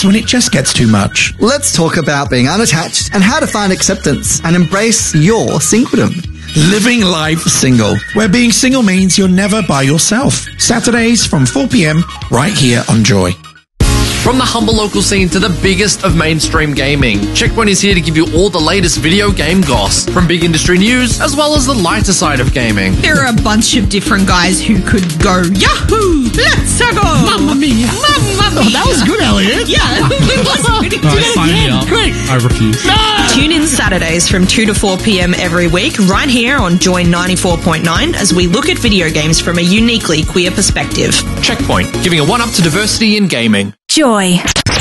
That's when it just gets too much. Let's talk about being unattached and how to find acceptance and embrace your singledom. Living life single, where being single means you're never by yourself. Saturdays from 4 p.m. right here on Joy. From the humble local scene to the biggest of mainstream gaming, Checkpoint is here to give you all the latest video game goss, from big industry news as well as the lighter side of gaming. There are a bunch of different guys who could go, Yahoo! Let's go! Mamma mia! Mamma mia! Oh, that was good, Elliot. Yeah, it was good. Sign me up. Great. I refuse. No! Tune in Saturdays from 2 to 4 p.m. every week, right here on Joy 94.9, as we look at video games from a uniquely queer perspective. Checkpoint, giving a one-up to diversity in gaming. Joy.